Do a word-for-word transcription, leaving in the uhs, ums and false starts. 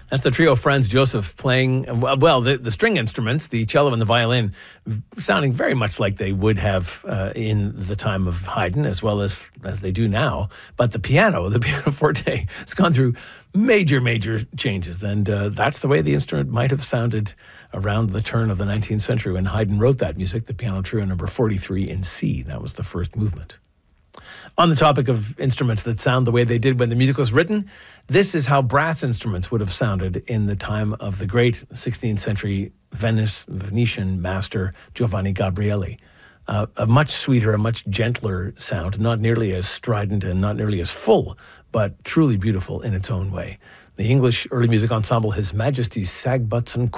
That's the trio Franz Joseph playing, well, the, the string instruments, the cello and the violin, sounding very much like they would have uh, in the time of Haydn, as well as, as they do now. But the piano, the pianoforte, has gone through major, major changes. And uh, that's the way the instrument might have sounded around the turn of the nineteenth century when Haydn wrote that music, the Piano Trio number forty-three in C. That was the first movement. On the topic of instruments that sound the way they did when the music was written, this is how brass instruments would have sounded in the time of the great sixteenth century Venice, Venetian master Giovanni Gabrieli. Uh, a much sweeter, a much gentler sound, not nearly as strident and not nearly as full, but truly beautiful in its own way. The English early music ensemble His Majesty's Sagbutts and